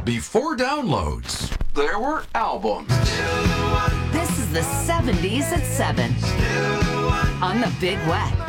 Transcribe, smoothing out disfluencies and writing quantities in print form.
Before downloads, there were albums. This is the 70s at 7 on the Big Wet.